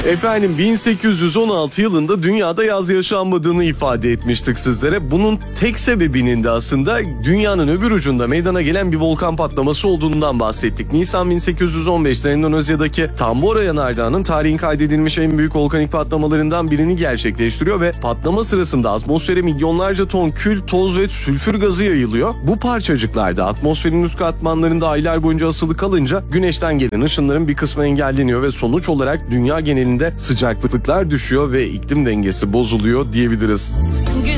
Efendim 1816 yılında dünyada yaz yaşanmadığını ifade etmiştik sizlere. Bunun tek sebebinin de aslında dünyanın öbür ucunda meydana gelen bir volkan patlaması olduğundan bahsettik. Nisan 1815'te Endonezya'daki Tambora Yanardağı'nın tarihin kaydedilmiş en büyük volkanik patlamalarından birini gerçekleştiriyor ve patlama sırasında atmosfere milyonlarca ton kül, toz ve sülfür gazı yayılıyor. Bu parçacıklar da atmosferin üst katmanlarında aylar boyunca asılı kalınca güneşten gelen ışınların bir kısmı engelleniyor ve sonuç olarak dünya genelinde sıcaklıklar düşüyor ve iklim dengesi bozuluyor diyebiliriz.